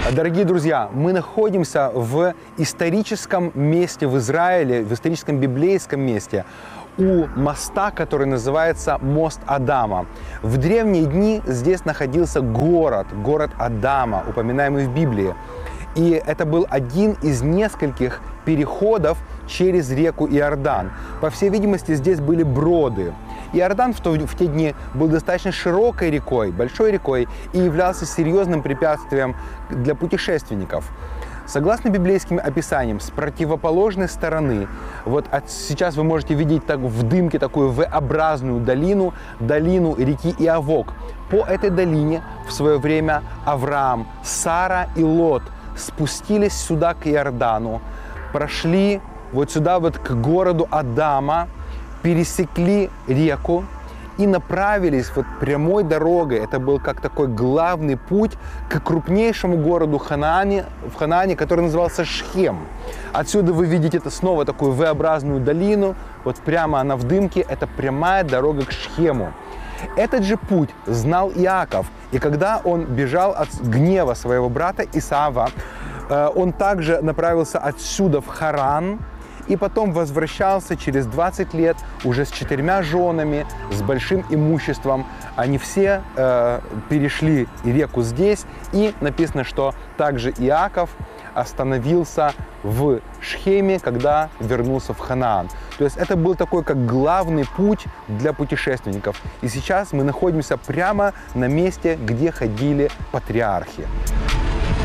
Дорогие друзья, мы находимся в историческом месте в Израиле, в историческом библейском месте, у моста, который называется Мост Адама. В древние дни здесь находился город Адама, упоминаемый в Библии. И это был один из нескольких переходов через реку Иордан. По всей видимости, здесь были броды. Иордан в те дни был достаточно широкой рекой, большой рекой, и являлся серьезным препятствием для путешественников. Согласно библейским описаниям, с противоположной стороны, вот сейчас вы можете видеть в дымке такую V-образную долину реки Иавок. По этой долине в свое время Авраам, Сара и Лот спустились сюда к Иордану, прошли вот сюда вот к городу Адама, пересекли реку и направились вот прямой дорогой. Это был как такой главный путь к крупнейшему городу в Ханаане, который назывался Шхем. Отсюда вы видите снова такую V-образную долину. Вот прямо она в дымке. Это прямая дорога к Шхему. Этот же путь знал Иаков. И когда он бежал от гнева своего брата Исава, он также направился отсюда в Харан, и потом возвращался через 20 лет уже с 4 женами, с большим имуществом. Они все перешли реку здесь, и написано, что также Иаков остановился в Шхеме, когда вернулся в Ханаан. То есть это был такой как главный путь для путешественников. И сейчас мы находимся прямо на месте, где ходили патриархи.